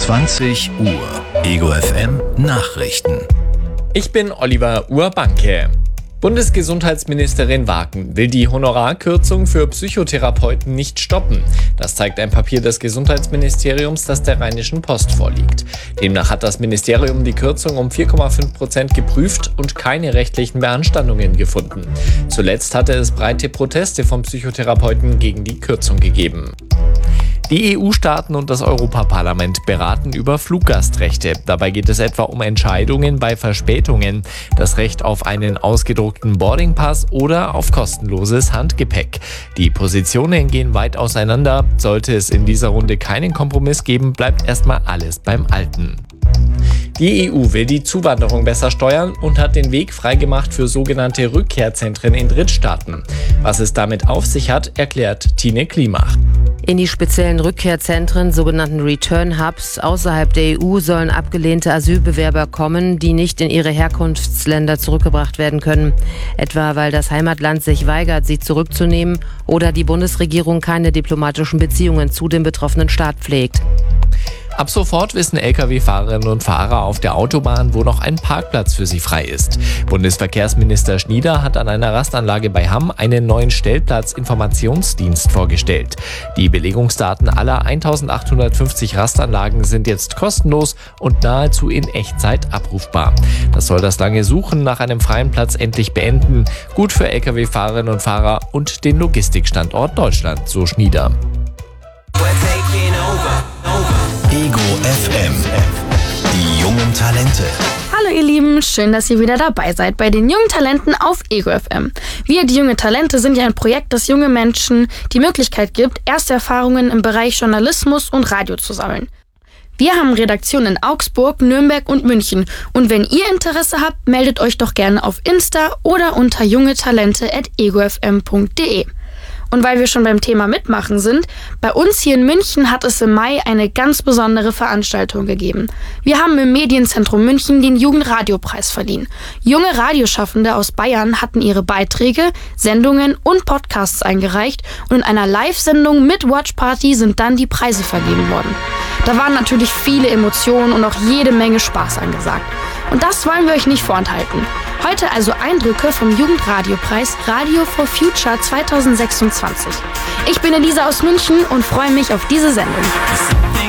20 Uhr. Ego FM Nachrichten. Ich bin Oliver Urbanke. Bundesgesundheitsministerin Wagen will die Honorarkürzung für Psychotherapeuten nicht stoppen. Das zeigt ein Papier des Gesundheitsministeriums, das der Rheinischen Post vorliegt. Demnach hat das Ministerium die Kürzung um 4,5% geprüft und keine rechtlichen Beanstandungen gefunden. Zuletzt hatte es breite Proteste von Psychotherapeuten gegen die Kürzung gegeben. Die EU-Staaten und das Europaparlament beraten über Fluggastrechte. Dabei geht es etwa um Entscheidungen bei Verspätungen, das Recht auf einen ausgedruckten Boardingpass oder auf kostenloses Handgepäck. Die Positionen gehen weit auseinander. Sollte es in dieser Runde keinen Kompromiss geben, bleibt erstmal alles beim Alten. Die EU will die Zuwanderung besser steuern und hat den Weg freigemacht für sogenannte Rückkehrzentren in Drittstaaten. Was es damit auf sich hat, erklärt Tine Klimach. In die speziellen Rückkehrzentren, sogenannten Return Hubs, außerhalb der EU sollen abgelehnte Asylbewerber kommen, die nicht in ihre Herkunftsländer zurückgebracht werden können. Etwa weil das Heimatland sich weigert, sie zurückzunehmen oder die Bundesregierung keine diplomatischen Beziehungen zu dem betroffenen Staat pflegt. Ab sofort wissen Lkw-Fahrerinnen und Fahrer auf der Autobahn, wo noch ein Parkplatz für sie frei ist. Bundesverkehrsminister Schnieder hat an einer Rastanlage bei Hamm einen neuen Stellplatzinformationsdienst vorgestellt. Die Belegungsdaten aller 1850 Rastanlagen sind jetzt kostenlos und nahezu in Echtzeit abrufbar. Das soll das lange Suchen nach einem freien Platz endlich beenden. Gut für Lkw-Fahrerinnen und Fahrer und den Logistikstandort Deutschland, so Schnieder. Ego FM. Die jungen Talente. Hallo ihr Lieben, schön, dass ihr wieder dabei seid bei den jungen Talenten auf Ego FM. Wir, die jungen Talente, sind ja ein Projekt, das junge Menschen die Möglichkeit gibt, erste Erfahrungen im Bereich Journalismus und Radio zu sammeln. Wir haben Redaktionen in Augsburg, Nürnberg und München. Und wenn ihr Interesse habt, meldet euch doch gerne auf Insta oder unter jungetalente@egofm.de. Und weil wir schon beim Thema Mitmachen sind, bei uns hier in München hat es im Mai eine ganz besondere Veranstaltung gegeben. Wir haben im Medienzentrum München den Jugendradiopreis verliehen. Junge Radioschaffende aus Bayern hatten ihre Beiträge, Sendungen und Podcasts eingereicht und in einer Live-Sendung mit Watchparty sind dann die Preise vergeben worden. Da waren natürlich viele Emotionen und auch jede Menge Spaß angesagt. Und das wollen wir euch nicht vorenthalten. Heute also Eindrücke vom Jugendradiopreis Radio for Future 2026. Ich bin Elisa aus München und freue mich auf diese Sendung.